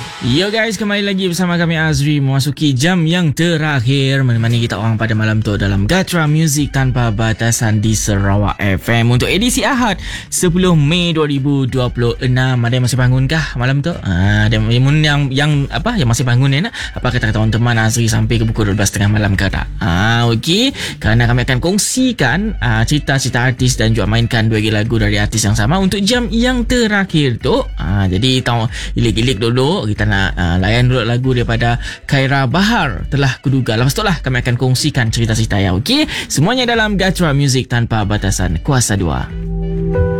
Yo guys, kembali lagi bersama kami Azri memasuki jam yang terakhir menemani kita orang pada malam tu dalam Gatra Music Tanpa Batasan di Sarawak FM untuk edisi Ahad 10 Mei 2026. Ada yang masih bangun kah malam tu? Ada yang masih bangun ya nak? Apa kata teman-teman Azri sampai ke pukul 12.30 malam ke tak? Okey, kerana kami akan kongsikan cerita-cerita artis dan juga mainkan 2 lagu dari artis yang sama untuk jam yang terakhir tu. Jadi tahu ilik-ilik dulu kita nak layan dulu lagu daripada Khaira Bahar Telah Kuduga. Lepas tu lah kami akan kongsikan cerita-cerita ya. Okey, semuanya dalam Gatra Music Tanpa Batasan Kuasa 2.